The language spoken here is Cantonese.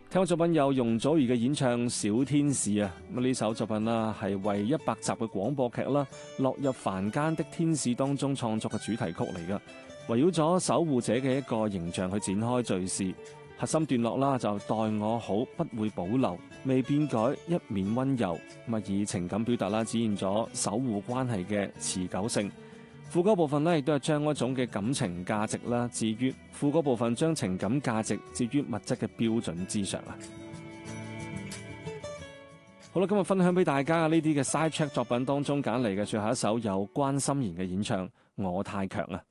聽過作品有容祖兒嘅演唱《小天使》啊，咁呢首作品啦係為100集嘅廣播劇啦，落入凡間的天使當中創作嘅主題曲嚟噶，圍繞咗守護者嘅一個形象去展開敘事。核心段落啦就待我好，不會保留，未變改，一面溫柔，咁以情感表達啦，展現咗守護關係嘅持久性。副歌部分呢亦都係將一種嘅感情價值啦置於副歌部分，將情感價值置於物質嘅標準之上啊。好啦，今日分享俾大家呢啲嘅 side track 作品當中揀嚟嘅最後一首有關心妍嘅演唱《我太強》啊。